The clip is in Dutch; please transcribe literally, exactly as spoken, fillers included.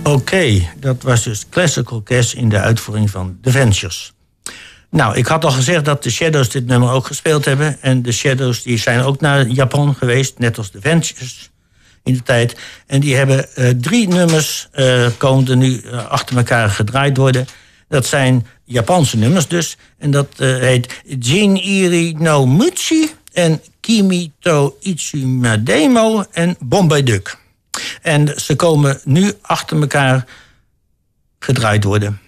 Oké, okay, dat was dus Classical Cash in de uitvoering van The Ventures. Nou, ik had al gezegd dat de Shadows dit nummer ook gespeeld hebben. En de Shadows die zijn ook naar Japan geweest, net als de Ventures in de tijd. En die hebben uh, drie nummers, uh, komen er nu uh, achter elkaar gedraaid worden. Dat zijn Japanse nummers dus. En dat uh, heet Jin Iri no Muchi en Kimi to Itsumademo en Bombay Duck. En ze komen nu achter elkaar gedraaid worden.